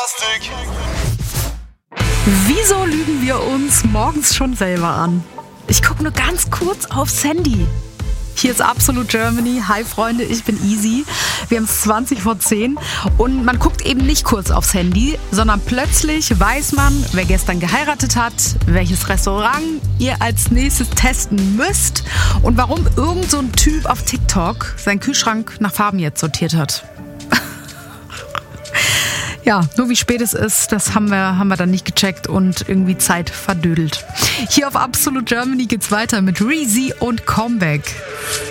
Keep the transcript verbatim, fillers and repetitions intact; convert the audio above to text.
Bombastic. Wieso lügen wir uns morgens schon selber an? Ich gucke nur ganz kurz aufs Handy. Hier ist Absolute Germany. Hi Freunde, ich bin Easy. Wir haben es zwanzig vor zehn und man guckt eben nicht kurz aufs Handy, sondern plötzlich weiß man, wer gestern geheiratet hat, welches Restaurant ihr als nächstes testen müsst und warum irgend so ein Typ auf TikTok seinen Kühlschrank nach Farben jetzt sortiert hat. Ja, nur wie spät es ist, das haben wir, haben wir dann nicht gecheckt und irgendwie Zeit verdödelt. Hier auf Absolute Germany geht's weiter mit Reezy und Comeback.